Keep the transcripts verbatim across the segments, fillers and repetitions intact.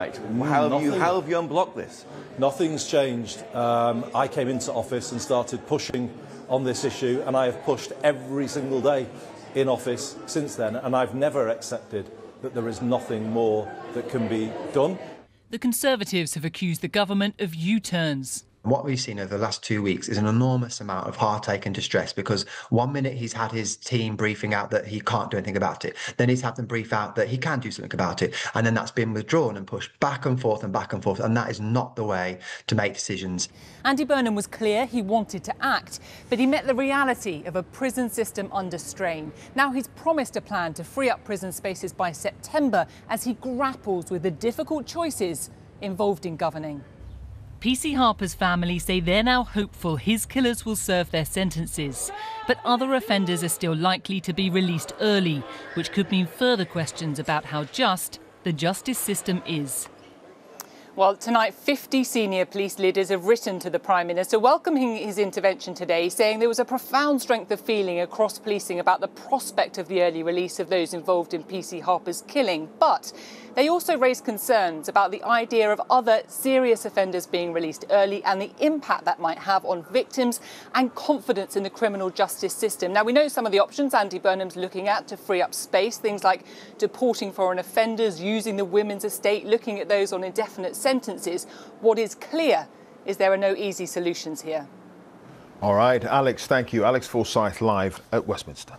How have, you, how have you unblocked this? Nothing's changed. Um, I came into office and started pushing on this issue, and I have pushed every single day in office since then, and I've never accepted that there is nothing more that can be done. The Conservatives have accused the government of U-turns. What we've seen over the last two weeks is an enormous amount of heartache and distress, because one minute he's had his team briefing out that he can't do anything about it. Then he's had them brief out that he can do something about it. And then that's been withdrawn and pushed back and forth and back and forth. And that is not the way to make decisions. Andy Burnham was clear he wanted to act, but he met the reality of a prison system under strain. Now he's promised a plan to free up prison spaces by September as he grapples with the difficult choices involved in governing. P C Harper's family say they're now hopeful his killers will serve their sentences. But other offenders are still likely to be released early, which could mean further questions about how just the justice system is. Well, tonight, fifty senior police leaders have written to the Prime Minister welcoming his intervention today, saying there was a profound strength of feeling across policing about the prospect of the early release of those involved in P C Harper's killing. But they also raised concerns about the idea of other serious offenders being released early and the impact that might have on victims and confidence in the criminal justice system. Now, we know some of the options Andy Burnham's looking at to free up space, things like deporting foreign offenders, using the women's estate, looking at those on indefinite sentences. What is clear is there are no easy solutions here. All right, Alex, thank you. Alex Forsyth live at Westminster.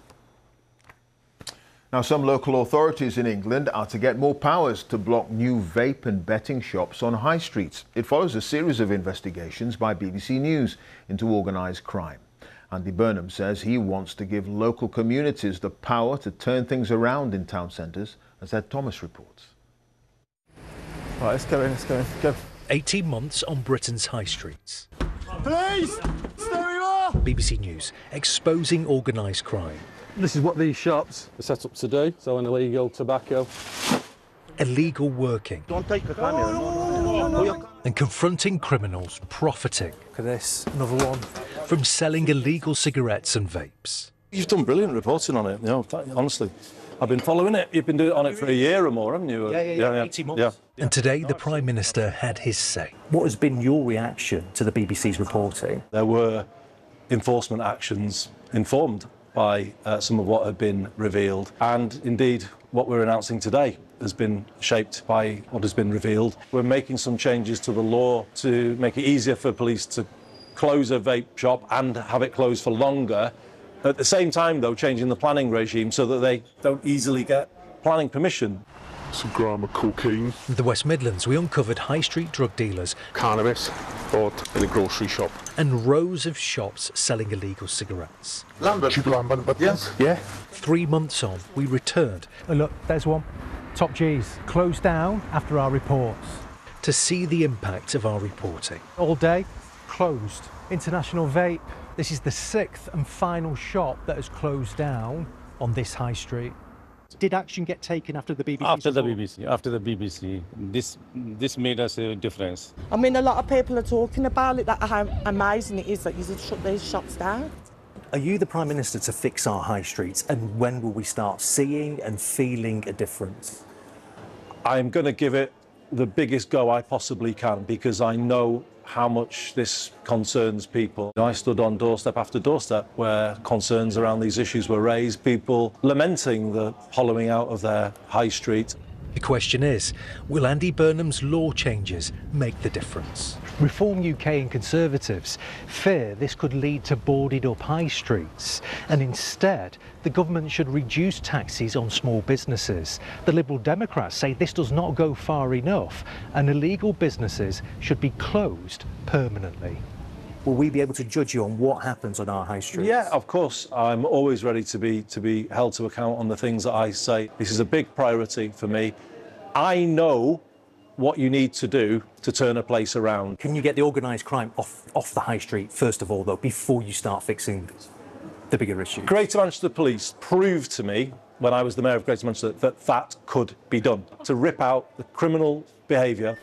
Now, some local authorities in England are to get more powers to block new vape and betting shops on high streets. It follows a series of investigations by B B C News into organised crime. Andy Burnham says he wants to give local communities the power to turn things around in town centres, as Ed Thomas reports. Right, let's go in, let's go in, go. eighteen months on Britain's high streets. Police! Stay where you are! B B C News exposing organised crime. This is what these shops are set up to do, so an illegal tobacco. Illegal working. Don't take the camera. Oh, no, no, no, no. And confronting criminals profiting. Look at this, another one. From selling illegal cigarettes and vapes. You've done brilliant reporting on it, you know, honestly. I've been following it. You've been doing on it for a year or more, haven't you? Yeah, yeah, yeah, yeah. eighteen months. Yeah. And today, the Prime Minister had his say. What has been your reaction to the B B C's reporting? There were enforcement actions informed by uh, some of what had been revealed. And indeed, what we're announcing today has been shaped by what has been revealed. We're making some changes to the law to make it easier for police to close a vape shop and have it closed for longer. At the same time, though, changing the planning regime so that they don't easily get planning permission. Some gram of cocaine. In the West Midlands, we uncovered high street drug dealers. Cannabis bought in a grocery shop. And rows of shops selling illegal cigarettes. Lambert. Cheap Lambert, but yes. Yeah. Three months on, we returned. Oh, look, there's one. Top G's. Closed down after our reports. To see the impact of our reporting. All day, closed. International Vape. This is the sixth and final shop that has closed down on this high street. Did action get taken after the B B C? After the B B C, after the B B C. This, this made us a difference. I mean, a lot of people are talking about it, that how amazing it is that you should shut these shops down. Are you the Prime Minister to fix our high streets, and when will we start seeing and feeling a difference? I'm going to give it the biggest go I possibly can, because I know how much this concerns people. I stood on doorstep after doorstep where concerns around these issues were raised, people lamenting the hollowing out of their high street. The question is, will Andy Burnham's law changes make the difference? Reform U K and Conservatives fear this could lead to boarded up high streets, and instead the government should reduce taxes on small businesses. The Liberal Democrats say this does not go far enough and illegal businesses should be closed permanently. Will we be able to judge you on what happens on our high streets? Yeah, of course. I'm always ready to be to be held to account on the things that I say. This is a big priority for me. I know what you need to do to turn a place around. Can you get the organised crime off off the high street, first of all, though, before you start fixing the bigger issue? Greater Manchester Police proved to me, when I was the Mayor of Greater Manchester, that that could be done. To rip out the criminal behaviour,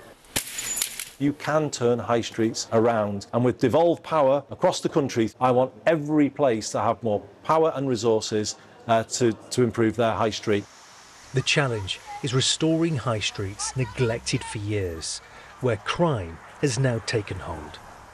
you can turn high streets around. And with devolved power across the country, I want every place to have more power and resources uh, to, to improve their high street. The challenge is restoring high streets neglected for years, where crime has now taken hold.